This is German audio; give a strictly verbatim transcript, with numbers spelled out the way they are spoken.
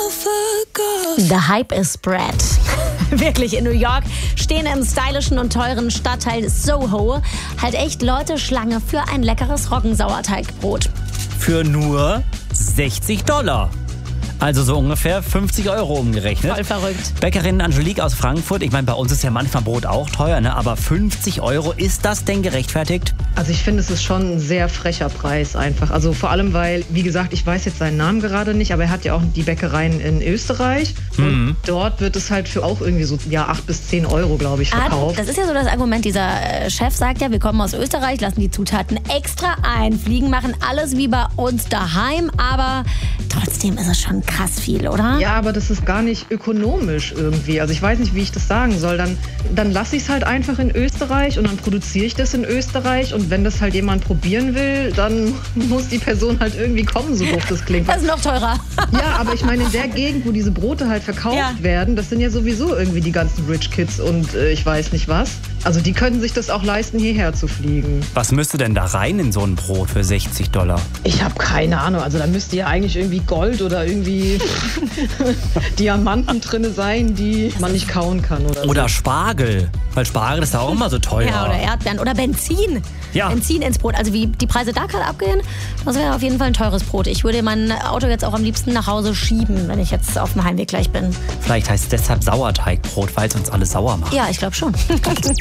The hype is spread. Wirklich, in New York stehen im stylischen und teuren Stadtteil Soho halt echt Leute Schlange für ein leckeres Roggensauerteigbrot. Für nur sechzig Dollar. Also so ungefähr fünfzig Euro umgerechnet. Voll verrückt. Bäckerin Angelique aus Frankfurt, ich meine, bei uns ist ja manchmal Brot auch teuer, ne? Aber fünfzig Euro, ist das denn gerechtfertigt? Also ich finde, es ist schon ein sehr frecher Preis einfach. Also vor allem, weil, wie gesagt, ich weiß jetzt seinen Namen gerade nicht, aber er hat ja auch die Bäckereien in Österreich. Und Mhm. dort wird es halt für auch irgendwie so ja, acht bis zehn Euro, glaube ich, verkauft. Ah, das ist ja so das Argument. Dieser äh, Chef sagt ja, wir kommen aus Österreich, lassen die Zutaten extra einfliegen, machen alles wie bei uns daheim, aber trotzdem ist es schon krass viel, oder? Ja, aber das ist gar nicht ökonomisch irgendwie. Also ich weiß nicht, wie ich das sagen soll. Dann, dann lasse ich es halt einfach in Österreich und dann produziere ich das in Österreich. Und wenn das halt jemand probieren will, dann muss die Person halt irgendwie kommen, so doof das klingt. Das ist noch teurer. Ja, aber ich meine, in der Gegend, wo diese Brote halt verkauft Ja. werden, das sind ja sowieso irgendwie die ganzen Rich Kids und äh, ich weiß nicht was. Also die können sich das auch leisten, hierher zu fliegen. Was müsste denn da rein in so ein Brot für sechzig Dollar? Ich habe keine Ahnung. Also da müsste ja eigentlich irgendwie Gold oder irgendwie Diamanten drin sein, die man nicht kauen kann. Oder, Oder Spargel, weil Spargel ist da auch immer so teuer. Ja, oder Erdbeeren oder Benzin. Ja. Benzin ins Brot. Also wie die Preise da gerade abgehen, das wäre auf jeden Fall ein teures Brot. Ich würde mein Auto jetzt auch am liebsten nach Hause schieben, wenn ich jetzt auf dem Heimweg gleich bin. Vielleicht heißt es deshalb Sauerteigbrot, weil es uns alles sauer macht. Ja, ich glaube schon.